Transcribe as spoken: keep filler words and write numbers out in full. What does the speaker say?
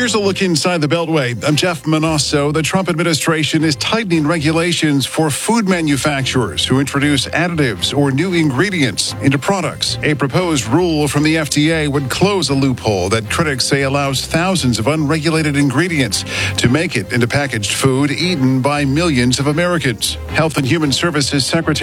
Here's a look inside the Beltway. I'm Jeff Manasso. The Trump administration is tightening regulations for food manufacturers who introduce additives or new ingredients into products. A proposed rule from the F D A would close a loophole that critics say allows thousands of unregulated ingredients to make it into packaged food eaten by millions of Americans. Health and Human Services Secretary